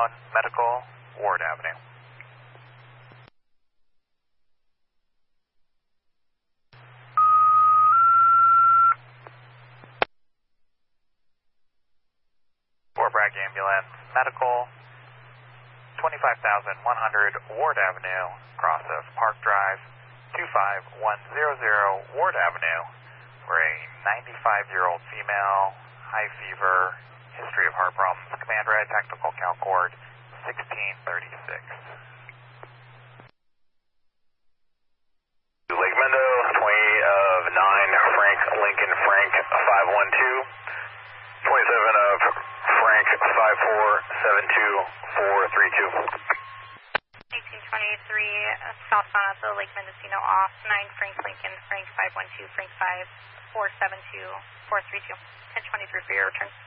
Medical, Ward Avenue. Fort Bragg Ambulance, Medical, 25,100 Ward Avenue, cross of Park Drive, 25100 Ward Avenue, for a 95-year-old female, high fever, history of heart problems, command red, tactical count cord, 1636. Lake Mendo, 20 of 9, Frank Lincoln Frank 512, 27 of Frank 5472432. 1823 southbound at the Lake Mendocino off, 9 Frank Lincoln Frank 512 Frank 5472 432. 1023 for your return.